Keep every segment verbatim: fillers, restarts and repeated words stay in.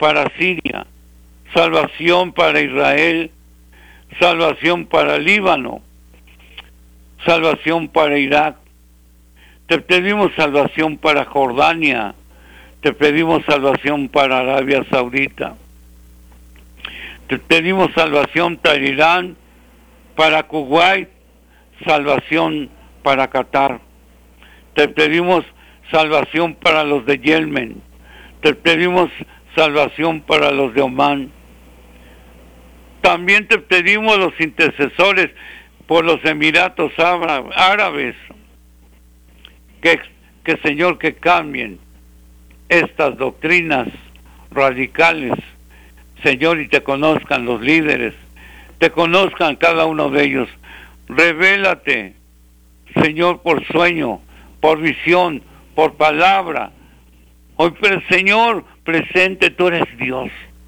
para Siria, salvación para Israel, salvación para Líbano, salvación para Irak. Te pedimos salvación para Jordania, te pedimos salvación para Arabia Saudita, te pedimos salvación para Irán, para Kuwait, salvación para Qatar. Te pedimos salvación para los de Yemen, te pedimos salvación para los de Omán. También te pedimos los intercesores por los Emiratos Árabes, que, que Señor, que cambien estas doctrinas radicales, Señor, y te conozcan los líderes, te conozcan cada uno de ellos. Revélate, Señor, por sueño, por visión, por palabra. Hoy, Señor, presente, tú eres Dios.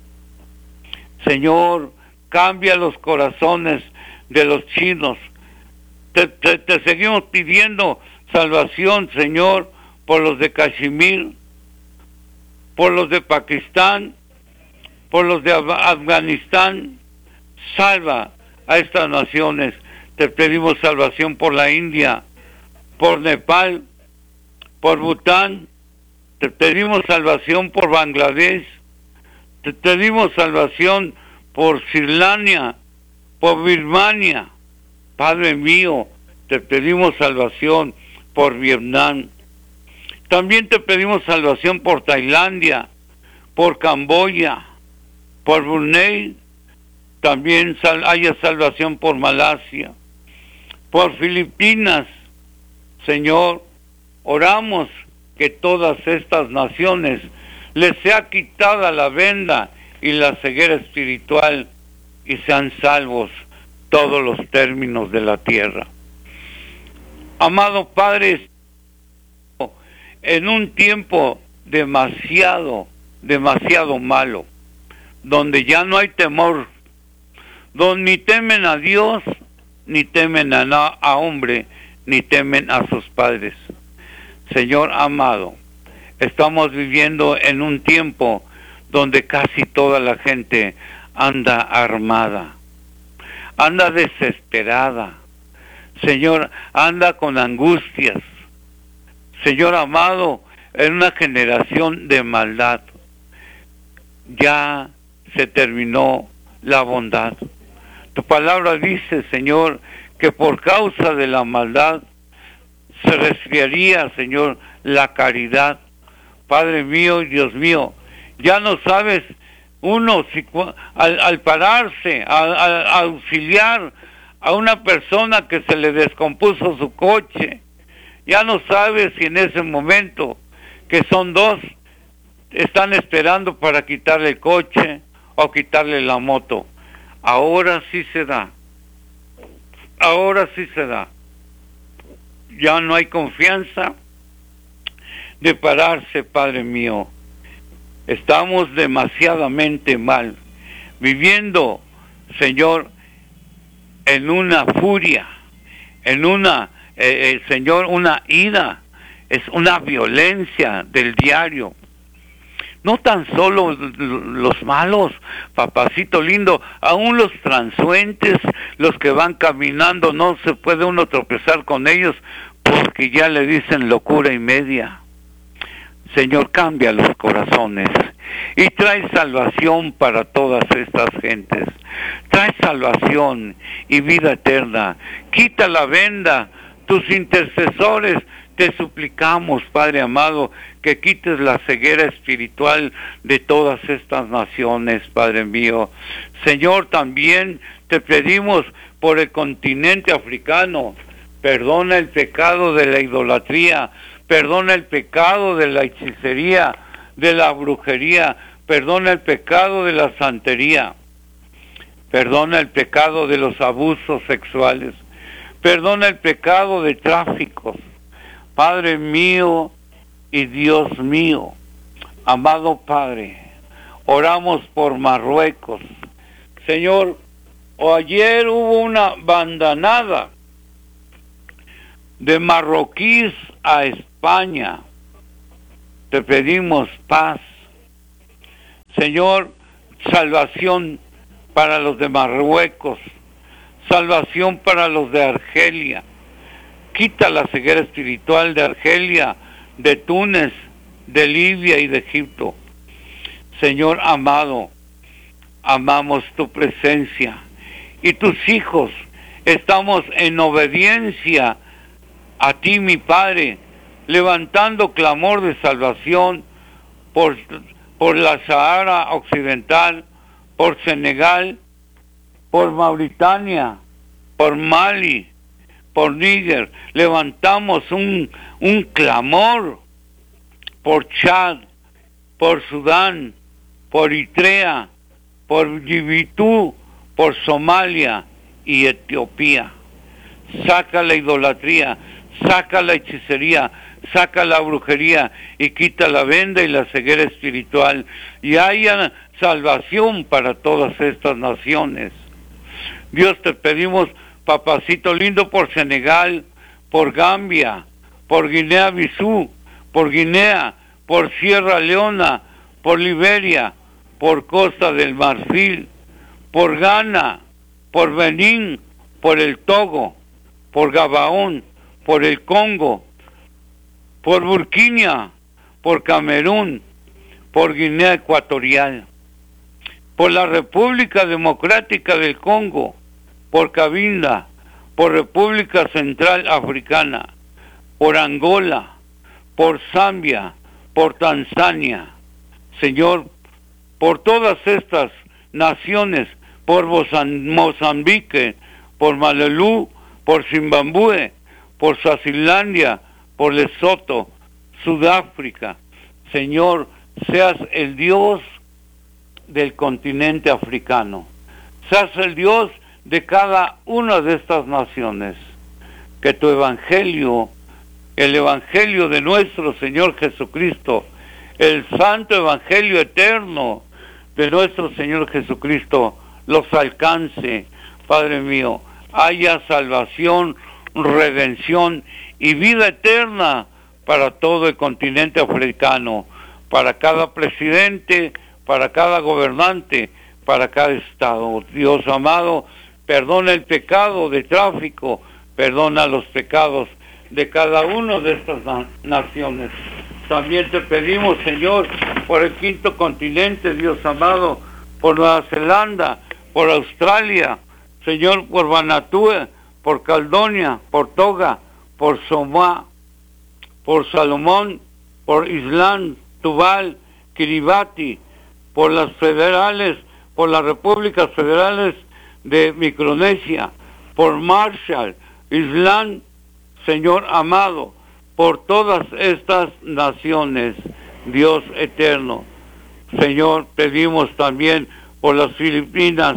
Señor, cambia los corazones de los chinos. Te, te, te seguimos pidiendo salvación, Señor, por los de Kashmir, por los de Pakistán, por los de Afganistán. Salva a estas naciones. Te pedimos salvación por la India, por Nepal, por Bután. Te pedimos salvación por Bangladesh. Te pedimos salvación por Sirlania, por Birmania. Padre mío, te pedimos salvación por Vietnam. También te pedimos salvación por Tailandia, por Camboya, por Brunei. También sal, haya salvación por Malasia, por Filipinas. Señor, oramos que todas estas naciones les sea quitada la venda y la ceguera espiritual y sean salvos todos los términos de la tierra. Amado Padre, en un tiempo demasiado, demasiado malo, donde ya no hay temor, donde ni temen a Dios, ni temen a, a hombre, ni temen a sus padres. Señor amado, estamos viviendo en un tiempo donde casi toda la gente anda armada, anda desesperada, Señor, anda con angustias. Señor amado, en una generación de maldad, ya se terminó la bondad. Tu palabra dice, Señor, que por causa de la maldad se resfriaría, Señor, la caridad. Padre mío y Dios mío, ya no sabes uno si al, al pararse, a, a, a auxiliar a una persona que se le descompuso su coche, ya no sabes si en ese momento, que son dos, están esperando para quitarle el coche o quitarle la moto. Ahora sí se da. Ahora sí se da. Ya no hay confianza de pararse, Padre mío. Estamos demasiadamente mal, viviendo, Señor, en una furia, en una, eh, eh, Señor, una ira, es una violencia del diario. No tan solo los malos, papacito lindo, aún los transuentes, los que van caminando, no se puede uno tropezar con ellos porque ya le dicen locura y media. Señor, cambia los corazones y trae salvación para todas estas gentes. Trae salvación y vida eterna. Quita la venda, tus intercesores, te suplicamos, Padre amado, que quites la ceguera espiritual de todas estas naciones, Padre mío. Señor, también te pedimos por el continente africano, perdona el pecado de la idolatría, perdona el pecado de la hechicería, de la brujería, perdona el pecado de la santería, perdona el pecado de los abusos sexuales, perdona el pecado de tráficos. Padre mío y Dios mío, amado Padre, oramos por Marruecos. Señor, ayer hubo una bandanada de marroquíes a España. Te pedimos paz. Señor, salvación para los de Marruecos, salvación para los de Argelia. Quita la ceguera espiritual de Argelia, de Túnez, de Libia y de Egipto. Señor amado, amamos tu presencia y tus hijos estamos en obediencia a ti, mi Padre, levantando clamor de salvación por, por la Sahara Occidental, por Senegal, por Mauritania, por Mali, por Níger. Levantamos un, un clamor por Chad, por Sudán, por Eritrea, por Djibouti, por Somalia y Etiopía. Saca la idolatría, saca la hechicería, saca la brujería y quita la venda y la ceguera espiritual, y haya salvación para todas estas naciones. Dios, te pedimos, papacito lindo, por Senegal, por Gambia, por Guinea-Bissau, por Guinea, por Sierra Leona, por Liberia, por Costa del Marfil, por Ghana, por Benín, por el Togo, por Gabaón, por el Congo, por Burkina, por Camerún, por Guinea Ecuatorial, por la República Democrática del Congo, por Cabinda, por República Central Africana, por Angola, por Zambia, por Tanzania. Señor, por todas estas naciones, por Mozambique, por Malelú, por Zimbabue, por Suazilandia, por Lesoto, Sudáfrica. Señor, seas el Dios del continente africano, seas el Dios de cada una de estas naciones. Que tu evangelio, el evangelio de nuestro Señor Jesucristo, el santo evangelio eterno de nuestro Señor Jesucristo, los alcance, Padre mío. Haya salvación, redención y vida eterna para todo el continente africano, para cada presidente, para cada gobernante, para cada estado. Dios amado, perdona el pecado de tráfico, perdona los pecados de cada una de estas na- naciones. También te pedimos, Señor, por el quinto continente, Dios amado, por Nueva Zelanda, por Australia, Señor, por Vanuatu, por Caledonia, por Toga, por Samoa, por Salomón, por Island, Tuvalu, Kiribati, por las federales, por las repúblicas federales de Micronesia, por Marshall, Island, Señor amado, por todas estas naciones, Dios eterno. Señor, pedimos también por las Filipinas,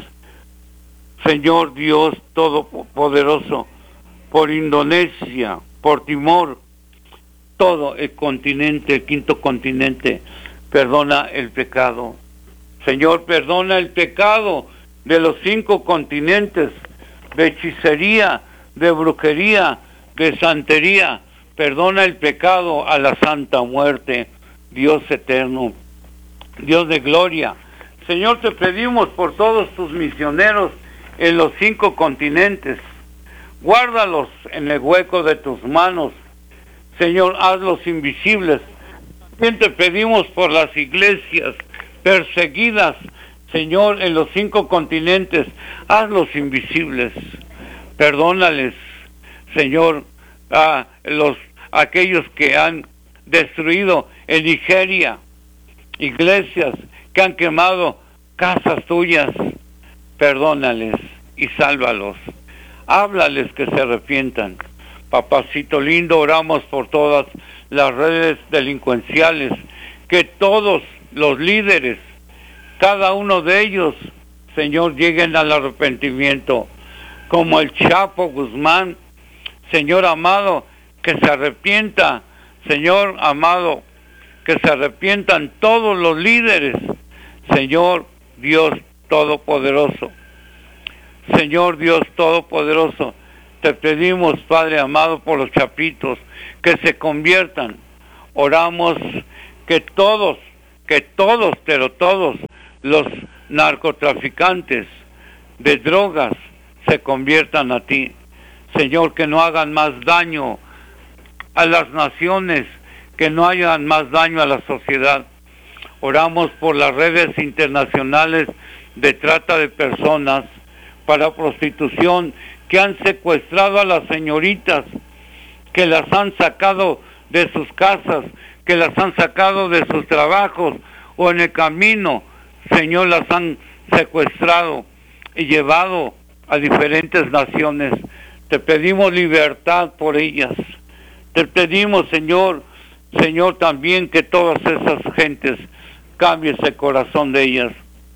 Señor Dios todopoderoso, por Indonesia, por Timor, todo el continente, el quinto continente. Perdona el pecado. Señor, perdona el pecado de los cinco continentes, de hechicería, de brujería, de santería. Perdona el pecado a la santa muerte, Dios eterno, Dios de gloria. Señor, te pedimos por todos tus misioneros en los cinco continentes. Guárdalos en el hueco de tus manos. Señor, hazlos invisibles. También te pedimos por las iglesias perseguidas, Señor, en los cinco continentes. Hazlos invisibles. Perdónales, Señor, a los aquellos que han destruido en Nigeria iglesias, que han quemado casas tuyas. Perdónales y sálvalos. Háblales que se arrepientan. Papacito lindo, oramos por todas las redes delincuenciales, que todos los líderes, cada uno de ellos, Señor, lleguen al arrepentimiento, como el Chapo Guzmán. Señor amado, que se arrepienta, Señor amado, que se arrepientan todos los líderes, Señor Dios Todopoderoso. Señor Dios Todopoderoso, te pedimos, Padre amado, por los chapitos, que se conviertan. Oramos que todos, que todos, pero todos, los narcotraficantes de drogas se conviertan a ti. Señor, que no hagan más daño a las naciones, que no hagan más daño a la sociedad. Oramos por las redes internacionales de trata de personas para prostitución, que han secuestrado a las señoritas, que las han sacado de sus casas, que las han sacado de sus trabajos, o en el camino, Señor, las han secuestrado y llevado a diferentes naciones. Te pedimos libertad por ellas. Te pedimos, Señor, Señor, también que todas esas gentes cambies el corazón de ellas.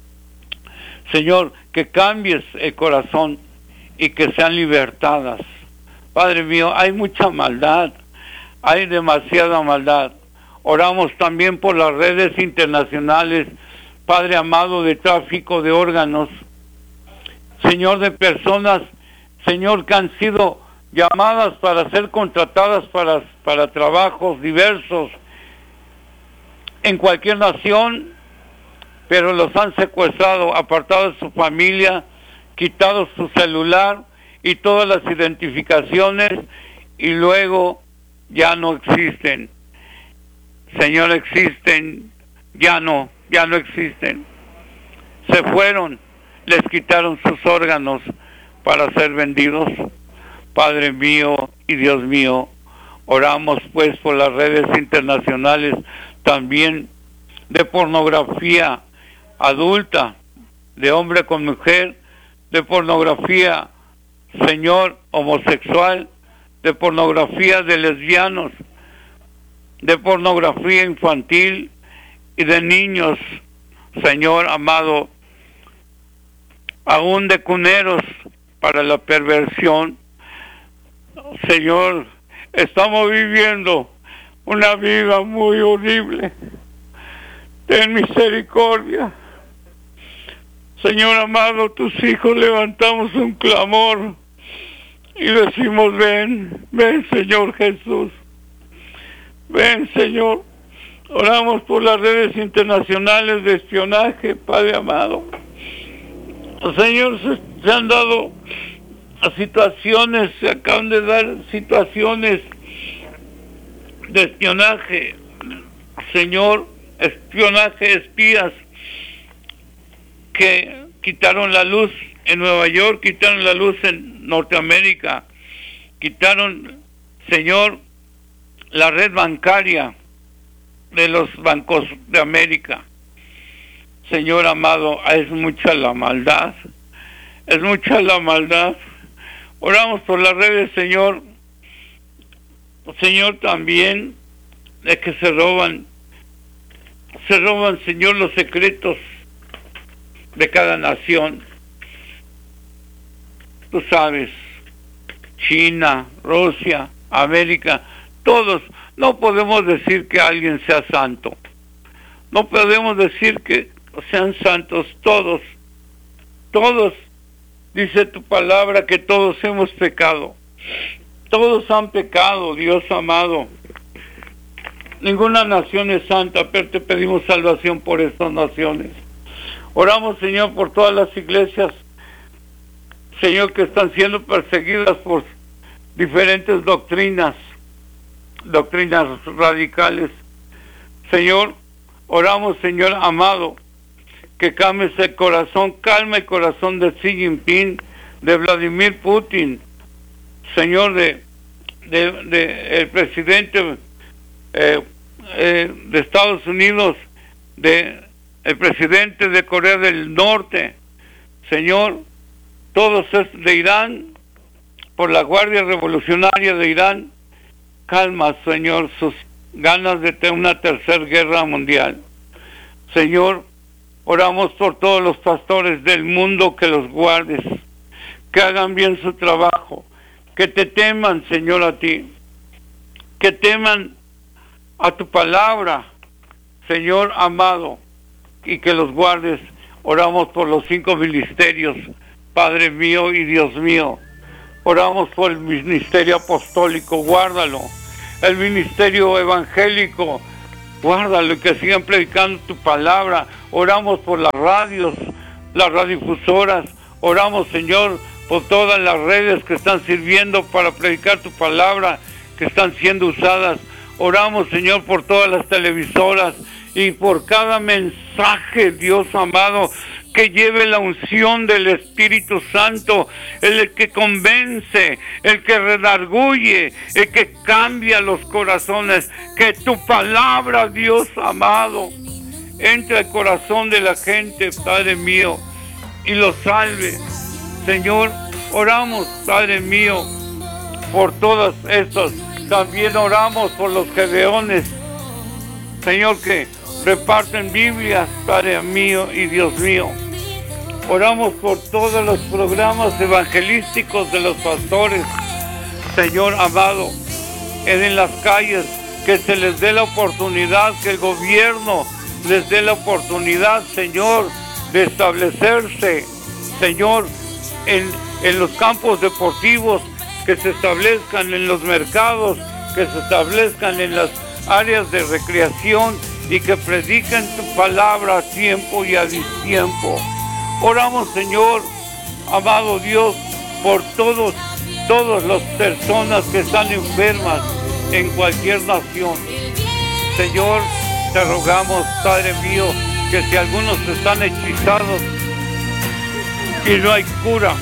Señor, que cambies el corazón y que sean libertadas. Padre mío, hay mucha maldad, hay demasiada maldad. Oramos también por las redes internacionales, Padre amado, de tráfico de órganos. Señor, de personas, Señor, que han sido llamadas para ser contratadas para, para trabajos diversos en cualquier nación, pero los han secuestrado, apartado de su familia, quitado su celular y todas las identificaciones, y luego ya no existen. Señor, existen, ya no, ya no existen. Se fueron, les quitaron sus órganos para ser vendidos. Padre mío y Dios mío, oramos pues por las redes internacionales también de pornografía adulta, de hombre con mujer, de pornografía, Señor, homosexual, de pornografía de lesbianos, de pornografía infantil y de niños, Señor amado, aún de cuneros para la perversión. Señor, estamos viviendo una vida muy horrible. Ten misericordia. Señor amado, tus hijos levantamos un clamor y decimos, ven, ven Señor Jesús. Ven Señor. Oramos por las redes internacionales de espionaje, Padre amado. Señor, se, se han dado situaciones, se acaban de dar situaciones de espionaje, Señor, espionaje, espías que quitaron la luz en Nueva York, quitaron la luz en Norteamérica, quitaron, Señor, la red bancaria de los bancos de América. Señor amado, es mucha la maldad, es mucha la maldad. Oramos por las redes, Señor, Señor, también de que se roban, se roban, Señor, los secretos de cada nación. Tú sabes, China, Rusia, América, todos. No podemos decir que alguien sea santo. No podemos decir que sean santos todos. Todos, dice tu palabra, que todos hemos pecado. Todos han pecado, Dios amado. Ninguna nación es santa, pero te pedimos salvación por estas naciones. Oramos, Señor, por todas las iglesias, Señor, que están siendo perseguidas por diferentes doctrinas, doctrinas radicales. Señor, oramos, Señor amado, que calmes el corazón, calma el corazón de Xi Jinping, de Vladimir Putin, Señor, de, de, de el presidente eh, eh, de Estados Unidos, de el presidente de Corea del Norte, Señor, todos de Irán, por la Guardia Revolucionaria de Irán. Calma, Señor, sus ganas de tener una tercera guerra mundial. Señor, oramos por todos los pastores del mundo, que los guardes, que hagan bien su trabajo, que te teman, Señor, a ti, que teman a tu palabra, Señor amado, y que los guardes. Oramos por los cinco ministerios, Padre mío y Dios mío. Oramos por el ministerio apostólico, guárdalo. El ministerio evangélico, Guárdalo y que sigan predicando tu palabra. Oramos por las radios, las radiodifusoras. Oramos, Señor, por todas las redes que están sirviendo para predicar tu palabra, que están siendo usadas. Oramos, Señor, por todas las televisoras y por cada mensaje, Dios amado, que lleve la unción del Espíritu Santo, el que convence, el que redarguye, el que cambia los corazones. Que tu palabra, Dios amado, entre al corazón de la gente, Padre mío, y lo salve. Señor, oramos, Padre mío, por todas estas. También oramos por los gedeones, Señor, que reparten Biblias, Padre mío y Dios mío. Oramos por todos los programas evangelísticos de los pastores, Señor amado, en las calles, que se les dé la oportunidad, que el gobierno les dé la oportunidad, Señor, de establecerse, Señor, en, en los campos deportivos, que se establezcan en los mercados, que se establezcan en las áreas de recreación y que prediquen tu palabra a tiempo y a destiempo. Oramos, Señor, amado Dios, por todos, todas las personas que están enfermas en cualquier nación. Señor, te rogamos, Padre mío, que si algunos están hechizados y no hay cura,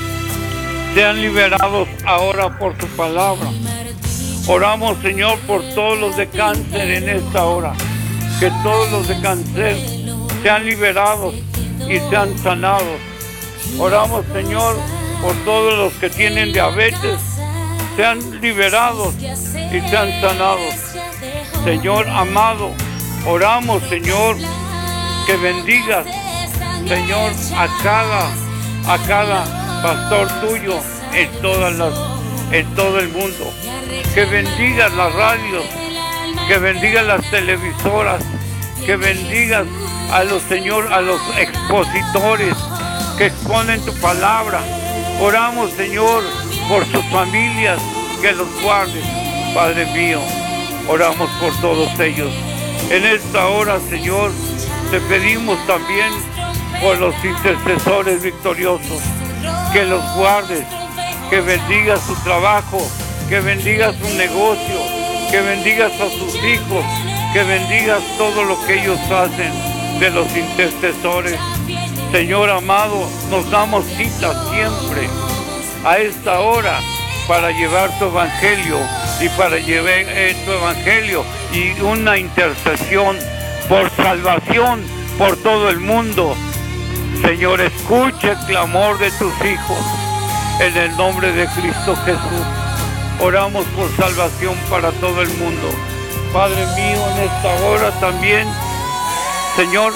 sean liberados ahora por tu palabra. Oramos, Señor, por todos los de cáncer en esta hora, que todos los de cáncer sean liberados y sean sanados. Oramos, Señor, por todos los que tienen diabetes, sean liberados y sean sanados. Señor amado, oramos, Señor, que bendigas, Señor, a cada, a cada pastor tuyo en todas las, en todo el mundo. Que bendigas las radios, que bendigas las televisoras, que bendigas a los, Señor, a los expositores que exponen tu palabra. Oramos, Señor, por sus familias, que los guardes, Padre mío. Oramos por todos ellos. En esta hora, Señor, te pedimos también por los intercesores victoriosos, que los guardes, que bendigas su trabajo, que bendigas su negocio, que bendigas a sus hijos, que bendigas todo lo que ellos hacen de los intercesores. Señor amado, nos damos cita siempre a esta hora para llevar tu evangelio y para llevar eh, tu evangelio y una intercesión por salvación por todo el mundo. Señor, escucha el clamor de tus hijos en el nombre de Cristo Jesús. Oramos por salvación para todo el mundo. Padre mío, en esta hora también, Señor,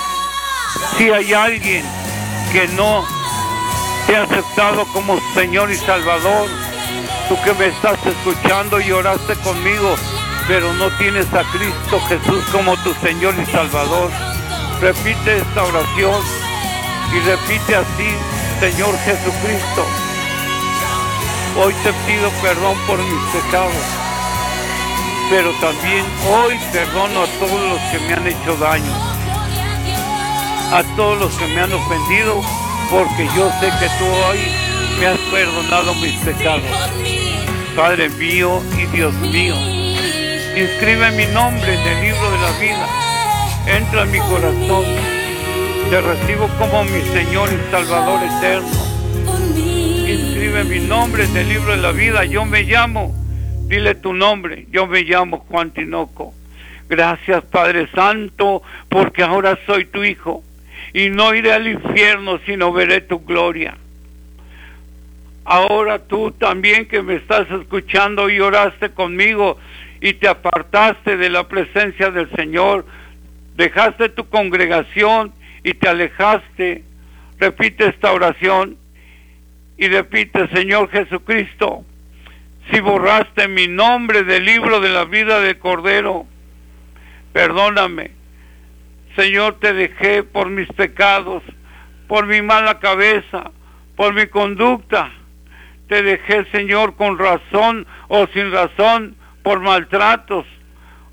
si hay alguien que no te ha aceptado como Señor y Salvador, tú que me estás escuchando y oraste conmigo, pero no tienes a Cristo Jesús como tu Señor y Salvador, repite esta oración y repite así: Señor Jesucristo, hoy te pido perdón por mis pecados, pero también hoy perdono a todos los que me han hecho daño, a todos los que me han ofendido, porque yo sé que tú hoy me has perdonado mis pecados. Padre mío y Dios mío, inscribe mi nombre en el libro de la vida, entra en mi corazón, te recibo como mi Señor y Salvador eterno. Inscribe mi nombre en el libro de la vida. Yo me llamo, dile tu nombre, yo me llamo Juan Tinoco. Gracias, Padre Santo, porque ahora soy tu hijo y no iré al infierno, sino veré tu gloria. Ahora tú también que me estás escuchando y oraste conmigo y te apartaste de la presencia del Señor, dejaste tu congregación y te alejaste, repite esta oración y repite: Señor Jesucristo, si borraste mi nombre del libro de la vida del Cordero, perdóname. Señor, te dejé por mis pecados, por mi mala cabeza, por mi conducta. Te dejé, Señor, con razón o sin razón, por maltratos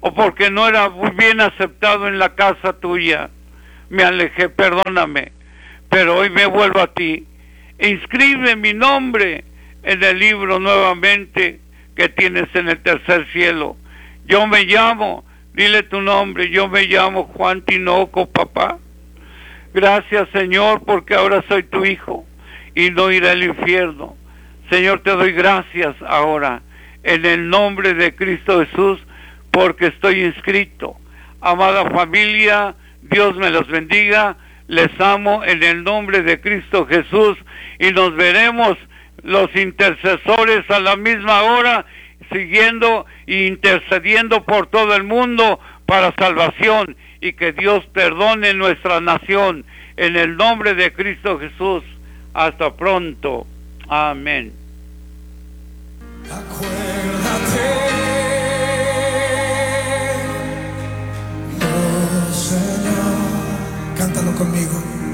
o porque no era muy bien aceptado en la casa tuya, me alejé, perdóname, pero hoy me vuelvo a ti. Inscribe mi nombre en el libro nuevamente que tienes en el tercer cielo. Yo me llamo, dile tu nombre, yo me llamo Juan Tinoco, papá. Gracias, Señor, porque ahora soy tu hijo y no iré al infierno. Señor, te doy gracias ahora en el nombre de Cristo Jesús, porque estoy inscrito. Amada familia, Dios me los bendiga. Les amo en el nombre de Cristo Jesús y nos veremos los intercesores a la misma hora, siguiendo e intercediendo por todo el mundo para salvación, y que Dios perdone nuestra nación en el nombre de Cristo Jesús. Hasta pronto. Amén. Acuérdate, oh Señor, cántalo conmigo.